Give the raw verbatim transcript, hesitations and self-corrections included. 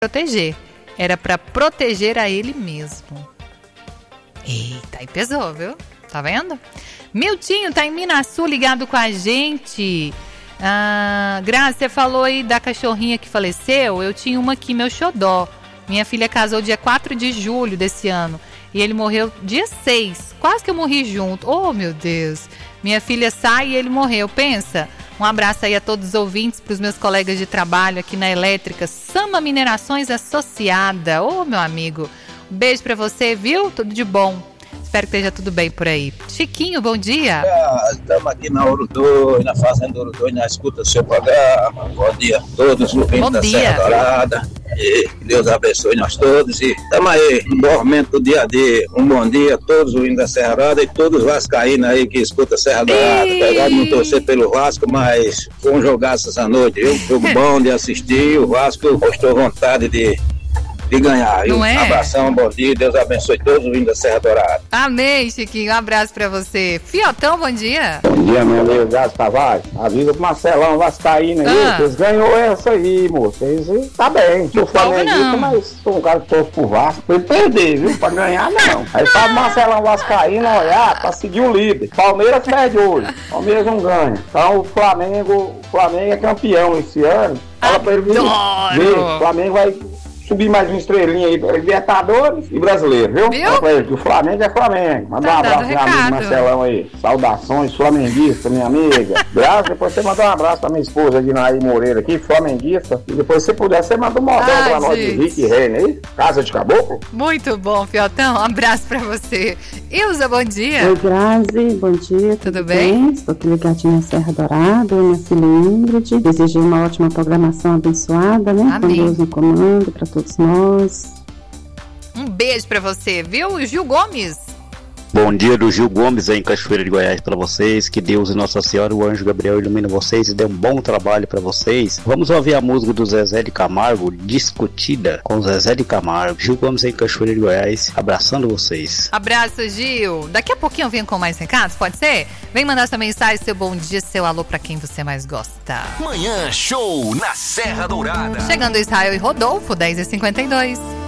proteger. Era pra proteger a ele mesmo. Eita, aí pesou, viu? Tá vendo? Miltinho tá em Minasul ligado com a gente. Ah, Graça, você falou aí da cachorrinha que faleceu. Eu tinha uma aqui, meu xodó. Minha filha casou dia quatro de julho desse ano. E ele morreu dia seis. Quase que eu morri junto. Oh, meu Deus. Minha filha sai e ele morreu. Pensa. Um abraço aí a todos os ouvintes, para os meus colegas de trabalho aqui na Elétrica Sama Minerações Associada. Ô, meu amigo, um beijo para você, viu? Tudo de bom. Espero que esteja tudo bem por aí. Chiquinho, bom dia. Estamos aqui na Ouro dois, na Fazenda Ouro dois, na escuta do seu programa. Bom dia a todos, ouvintes da Serra Dourada. E que Deus abençoe nós todos. E estamos aí no movimento do dia a dia. Um bom dia a todos os ouvintes da Serra Dourada e todos os vascaínos aí que escutam a Serra Dourada. Apesar de não torcer pelo Vasco, mas foi um jogaço essa noite, viu? Jogo bom de assistir. O Vasco postou vontade de. de ganhar, viu? Não é? Um abração, bom dia, Deus abençoe todos os vindos da Serra Dourada. Amém, Chiquinho, um abraço pra você. Fiotão, bom dia. Bom dia, meu amigo Gás Tavares. Avisa pro Marcelão Vascaíno aí, Ah. vocês ganhou essa aí, moço. Vocês tá bem. Sou flamenguista, mas sou um cara que torce pro Vasco. Pra ele perder, viu? Pra ganhar, não. Aí tá o Marcelão Vascaíno olhar pra seguir o líder. Palmeiras perde hoje. Palmeiras não ganha. Então o Flamengo, o Flamengo é campeão esse ano. Fala pra ele vir. Adoro. Ver, o Flamengo vai subir mais uma estrelinha aí para Libertadores e Brasileiro, viu? Viu? Ele, o Flamengo é Flamengo. Manda Tá um abraço, dando meu amigo recado. Marcelão aí. Saudações, flamenguista, minha amiga. Graças, depois você manda um abraço pra minha esposa aqui, Naí Moreira, aqui, flamenguista. E depois, se puder, você manda um modelo Ai, pra nós de gente. Rick e Renner aí. Casa de Caboclo. Muito bom, Fiotão, um abraço pra você. Ilza, bom dia. Oi, Grazi, bom dia. Tudo, Tudo bem? Estou aqui ligadinha na Serra Dourada, minha filha Ingrid. Desejei uma ótima programação abençoada, né? Amém. Com Deus no comando para todos nós. Um beijo pra você, viu? Gil Gomes. Bom dia do Gil Gomes aí em Cachoeira de Goiás para vocês. Que Deus e Nossa Senhora, o Anjo Gabriel ilumine vocês e dê um bom trabalho para vocês. Vamos ouvir a música do Zezé de Camargo, Discutida, com Zezé de Camargo. Gil Gomes aí em Cachoeira de Goiás, abraçando vocês. Abraço, Gil. Daqui a pouquinho eu venho com mais recados, pode ser? Vem mandar sua mensagem, seu bom dia, seu alô pra quem você mais gosta. Manhã Show na Serra Dourada. Chegando Israel e Rodolfo, dez e cinquenta e dois.